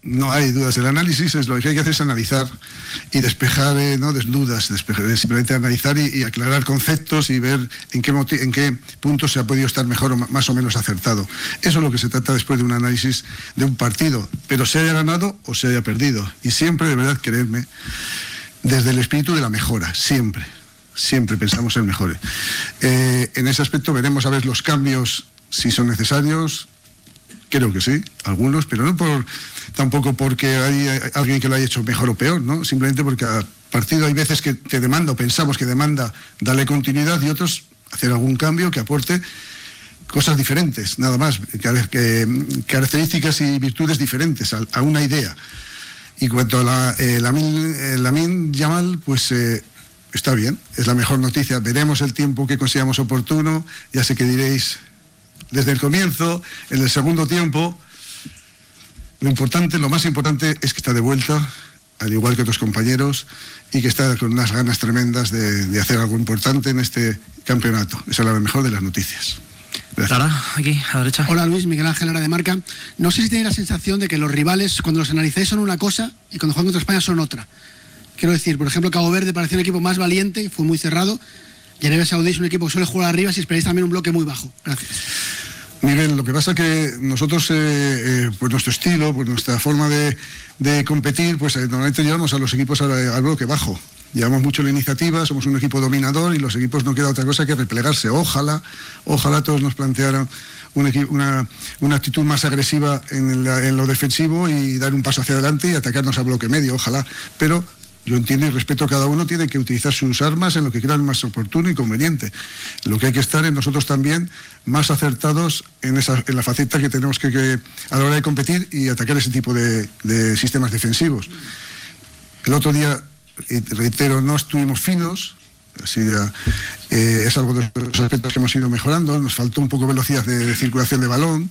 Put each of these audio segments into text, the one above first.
no hay dudas. El análisis es lo que hay que hacer, es analizar y despejar, no dudas, simplemente analizar y aclarar conceptos y ver en qué puntos se ha podido estar mejor o más o menos acertado. Eso es lo que se trata después de un análisis de un partido, pero se haya ganado o se haya perdido. Y siempre, de verdad, creedme, desde el espíritu de la mejora, siempre pensamos en mejores. En ese aspecto veremos a ver los cambios, si son necesarios. Creo que sí, algunos, pero no tampoco porque hay alguien que lo haya hecho mejor o peor, ¿no? Simplemente porque a partido hay veces que te demanda, o pensamos que demanda darle continuidad, y otros hacer algún cambio que aporte cosas diferentes, nada más, características y virtudes diferentes a una idea. Y cuanto a Lamine Yamal, pues está bien, es la mejor noticia. Veremos el tiempo que consideramos oportuno, ya sé que diréis desde el comienzo, en el segundo tiempo. Lo más importante es que está de vuelta, al igual que otros compañeros, y que está con unas ganas tremendas de hacer algo importante en este campeonato. Esa es la mejor de las noticias. Gracias. Lara, aquí, a la derecha. Hola Luis, Miguel Ángel Lara de Marca. No sé si tenéis la sensación de que los rivales, cuando los analizáis, son una cosa y cuando juegan contra España son otra. Quiero decir, por ejemplo, Cabo Verde parecía un equipo más valiente, fue muy cerrado, y Arabia Saudí es un equipo que suele jugar arriba, si esperáis también un bloque muy bajo. Gracias. Miguel, lo que pasa es que nosotros, pues nuestro estilo, pues nuestra forma de competir, pues normalmente llevamos a los equipos al bloque bajo. Llevamos mucho la iniciativa, somos un equipo dominador y los equipos no queda otra cosa que replegarse. Ojalá todos nos plantearan una actitud más agresiva en lo defensivo y dar un paso hacia adelante y atacarnos a bloque medio, ojalá. Pero yo entiendo y respeto a cada uno, tiene que utilizar sus armas en lo que crean más oportuno y conveniente. Lo que hay que estar es nosotros también más acertados en la faceta que tenemos que a la hora de competir y atacar ese tipo de sistemas defensivos. El otro día, reitero, no estuvimos finos, así es algo de los aspectos que hemos ido mejorando. Nos faltó un poco de velocidad de circulación de balón,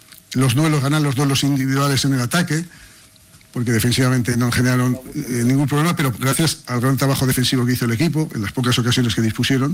ganar los duelos individuales en el ataque, porque defensivamente no generaron ningún problema, pero gracias al gran trabajo defensivo que hizo el equipo en las pocas ocasiones que dispusieron.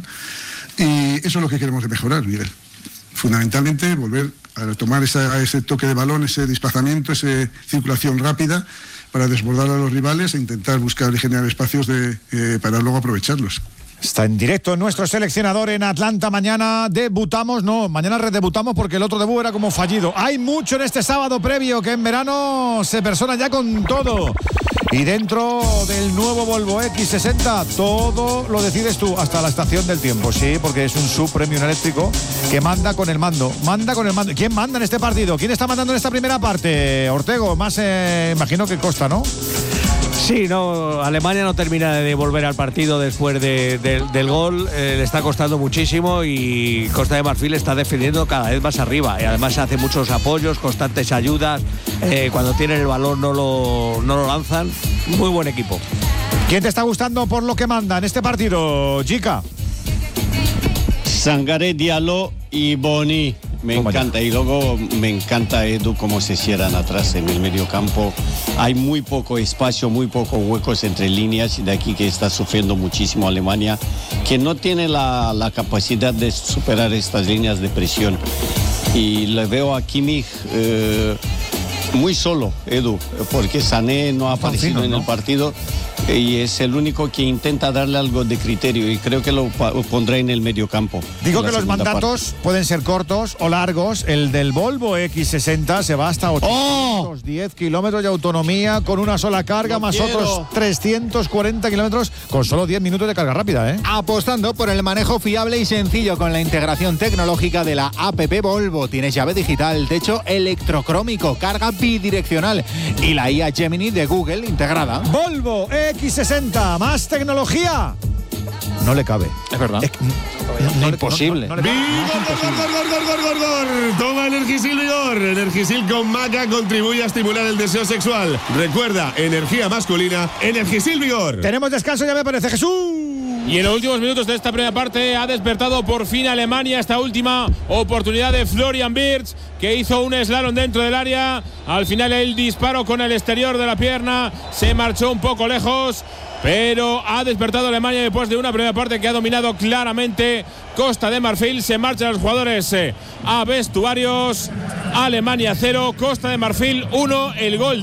Y eso es lo que queremos mejorar, Miguel. Fundamentalmente volver a tomar ese toque de balón, ese desplazamiento, esa circulación rápida para desbordar a los rivales e intentar buscar y generar espacios para luego aprovecharlos. Está en directo nuestro seleccionador en Atlanta. Mañana mañana redebutamos porque el otro debut era como fallido. Hay mucho en este sábado previo que en verano se persona ya con todo. Y dentro del nuevo Volvo X60 todo lo decides tú, hasta la estación del tiempo. Sí, porque es un sub premium eléctrico que manda con el mando. ¿Quién manda en este partido? ¿Quién está mandando en esta primera parte? Ortego, más imagino que Costa, ¿no? Sí, no, Alemania no termina de volver al partido después del gol, le está costando muchísimo y Costa de Marfil está defendiendo cada vez más arriba y además hace muchos apoyos, constantes ayudas, cuando tienen el balón no lo lanzan, muy buen equipo. ¿Quién te está gustando por lo que manda en este partido, Chica? Sangaré, Diallo y Boni. Me encanta, y luego me encanta Edu cómo se cierran atrás en el medio campo. Hay muy poco espacio, muy pocos huecos entre líneas, de aquí que está sufriendo muchísimo Alemania, que no tiene la capacidad de superar estas líneas de presión. Y le veo a Kimmich muy solo, Edu, porque Sané no ha aparecido en el partido y es el único que intenta darle algo de criterio y creo que lo pondrá en el medio campo. Digo que los mandatos pueden ser cortos o largos. El del Volvo X60 se va hasta 810 kilómetros de autonomía con una sola carga, más otros 340 kilómetros con solo 10 minutos de carga rápida, Apostando por el manejo fiable y sencillo con la integración tecnológica de la APP Volvo. Tienes llave digital, techo electrocrómico, carga bidireccional y la IA Gemini de Google integrada. Volvo X60, más tecnología. No le cabe. Es verdad. Imposible. ¡Vigor! Toma Energisil Vigor. Energisil con maca contribuye a estimular el deseo sexual. Recuerda, energía masculina, Energisil Vigor. Tenemos descanso, ya me parece, Jesús. Y en los últimos minutos de esta primera parte ha despertado por fin Alemania esta última oportunidad de Florian Wirtz, que hizo un slalom dentro del área. Al final el disparo con el exterior de la pierna se marchó un poco lejos, pero ha despertado Alemania después de una primera parte que ha dominado claramente Costa de Marfil. Se marchan los jugadores a vestuarios. Alemania 0, Costa de Marfil 1, el gol